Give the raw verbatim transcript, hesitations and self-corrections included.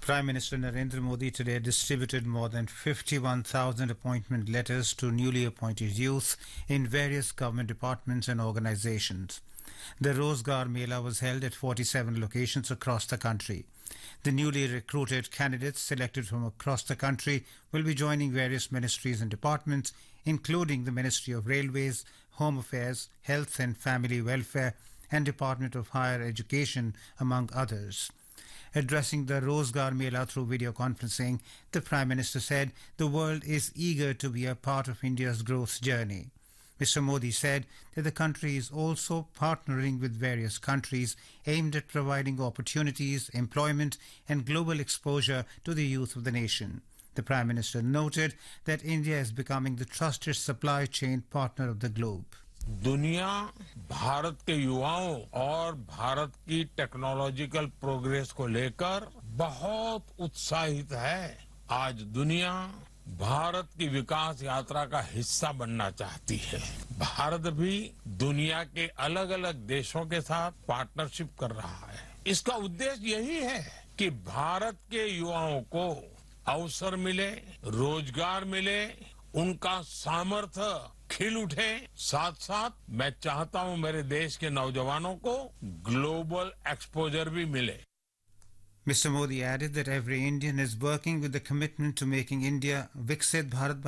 Prime Minister Narendra Modi today distributed more than fifty-one thousand appointment letters to newly appointed youth in various government departments and organizations. The Rozgar Mela was held at forty-seven locations across the country. The newly recruited candidates selected from across the country will be joining various ministries and departments, including the Ministry of Railways, Home Affairs, Health and Family Welfare, and Department of Higher Education, among others. Addressing the Rozgar Mela through video conferencing, the Prime Minister said the world is eager to be a part of India's growth journey. Mister Modi said that the country is also partnering with various countries aimed at providing opportunities, employment and global exposure to the youth of the nation. The Prime Minister noted that India is becoming the trusted supply chain partner of the globe. दुनिया भारत के युवाओं और भारत की technological progress को लेकर बहुत उत्साहित है। आज दुनिया भारत की विकास यात्रा का हिस्सा बनना चाहती है। भारत भी दुनिया के अलग अलग देशों के साथ पार्टनरशिप कर रहा है। इसका उद्देश्य यही है कि भारत के युवाओं को अवसर मिले, रोजगार मिले, उनका सामर्थ्य खिल उठे। साथ साथ मैं चाहता हूं मेरे देश के नौजवानों को ग्लोबल एक्सपोजर भी मिले। Mister Modi added that every Indian is working with the commitment to making India Viksit Bharat